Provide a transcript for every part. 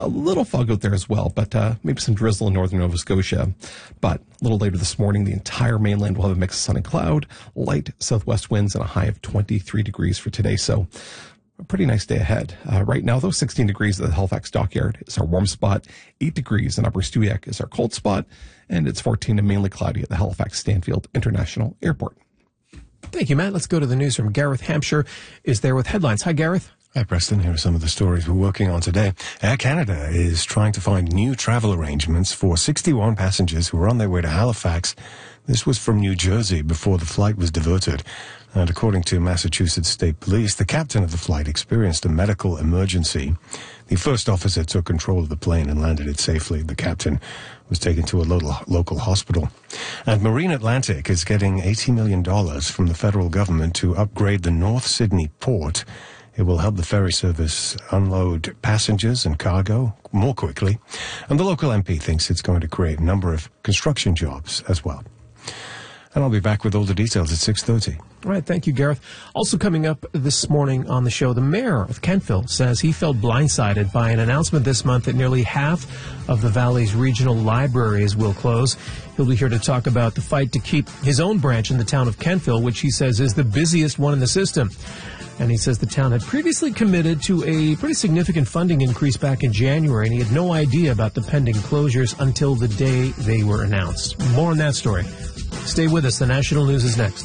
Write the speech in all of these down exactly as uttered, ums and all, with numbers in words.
A little fog out there as well, but uh, maybe some drizzle in northern Nova Scotia. But a little later this morning, the entire mainland will have a mix of sun and cloud, light southwest winds, and a high of twenty-three degrees for today. So a pretty nice day ahead. Uh, right now, though, sixteen degrees at the Halifax Dockyard is our warm spot. eight degrees in Upper Stewiacke is our cold spot. And it's fourteen and mainly cloudy at the Halifax Stanfield International Airport. Thank you, Matt. Let's go to the newsroom. Gareth Hampshire is there with headlines. Hi, Gareth. Hi, Preston. Here are some of the stories we're working on today. Air Canada is trying to find new travel arrangements for sixty-one passengers who were on their way to Halifax. This was from New Jersey before the flight was diverted. And according to Massachusetts State Police, the captain of the flight experienced a medical emergency. The first officer took control of the plane and landed it safely. The captain was taken to a local, local hospital. And Marine Atlantic is getting eighty million dollars from the federal government to upgrade the North Sydney port. It will help the ferry service unload passengers and cargo more quickly. And the local M P thinks it's going to create a number of construction jobs as well. And I'll be back with all the details at six thirty. All right, thank you, Gareth. Also coming up this morning on the show, the mayor of Kentville says he felt blindsided by an announcement this month that nearly half of the Valley's regional libraries will close. He'll be here to talk about the fight to keep his own branch in the town of Kentville, which he says is the busiest one in the system. And he says the town had previously committed to a pretty significant funding increase back in January, and he had no idea about the pending closures until the day they were announced. More on that story. Stay with us. The national news is next.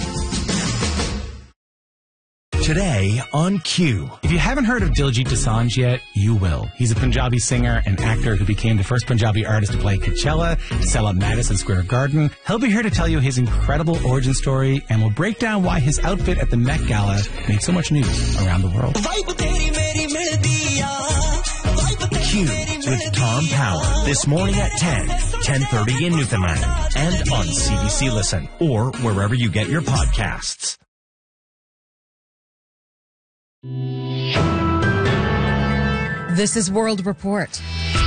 Today on Q. If you haven't heard of Diljit Dosanjh yet, you will. He's a Punjabi singer and actor who became the first Punjabi artist to play Coachella, to sell out Madison Square Garden. He'll be here to tell you his incredible origin story, and we'll break down why his outfit at the Met Gala made so much news around the world. Q with Tom Power this morning at ten, ten thirty in Newfoundland, and on C B C Listen, or wherever you get your podcasts. This is World Report.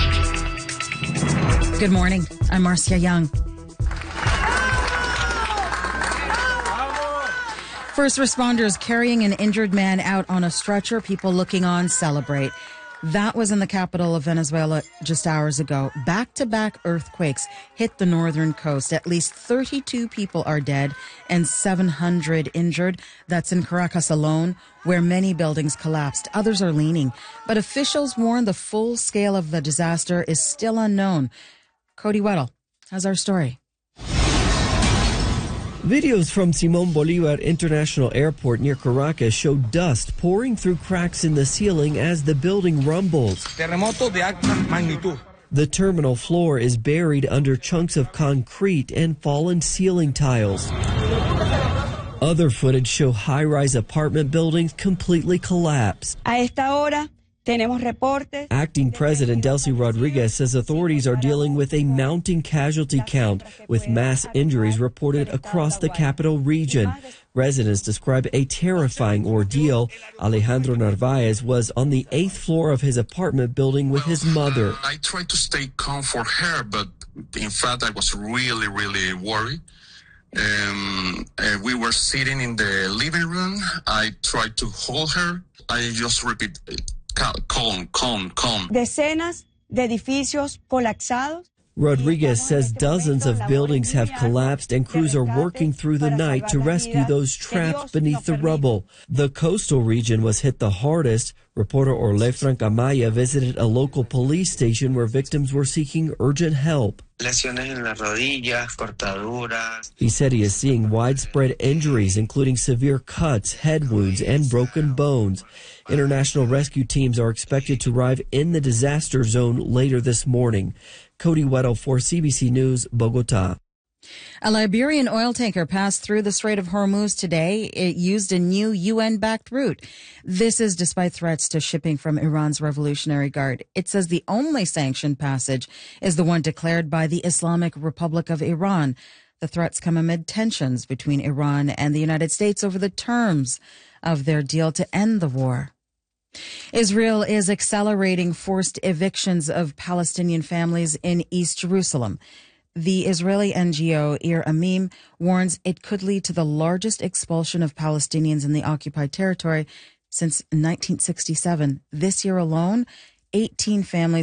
Good morning. I'm Marcia Young. First responders carrying an injured man out on a stretcher. People looking on celebrate. That was in the capital of Venezuela just hours ago. Back-to-back earthquakes hit the northern coast. At least thirty-two people are dead and seven hundred injured. That's in Caracas alone, where many buildings collapsed. Others are leaning. But officials warn the full scale of the disaster is still unknown. Cody Weddle has our story. Videos from Simón Bolívar International Airport near Caracas show dust pouring through cracks in the ceiling as the building rumbles. Terremoto de alta magnitud. The terminal floor is buried under chunks of concrete and fallen ceiling tiles. Other footage show high-rise apartment buildings completely collapsed. A esta hora tenemos reportes. Acting President Delcy Rodriguez says authorities are dealing with a mounting casualty count, with mass injuries reported across the capital region. Residents describe a terrifying ordeal. Alejandro Narvaez was on the eighth floor of his apartment building with his mother. I tried to stay calm for her, but in fact I was really, really worried. Um, uh, we were sitting in the living room. I tried to hold her. I just repeat, calm, calm, calm. Decenas de edificios colapsados. Rodriguez says dozens of buildings have collapsed and crews are working through the night to rescue those trapped beneath the rubble. The coastal region was hit the hardest. Reporter Orle Amaya visited a local police station where victims were seeking urgent help. He said he is seeing widespread injuries, including severe cuts, head wounds, and broken bones. International rescue teams are expected to arrive in the disaster zone later this morning. Cody Weddle for C B C News, Bogota. A Liberian oil tanker passed through the Strait of Hormuz today. It used a new U N-backed route. This is despite threats to shipping from Iran's Revolutionary Guard. It says the only sanctioned passage is the one declared by the Islamic Republic of Iran. The threats come amid tensions between Iran and the United States over the terms of their deal to end the war. Israel is accelerating forced evictions of Palestinian families in East Jerusalem. The Israeli N G O Ir Amim warns it could lead to the largest expulsion of Palestinians in the occupied territory since nineteen sixty-seven. This year alone, eighteen families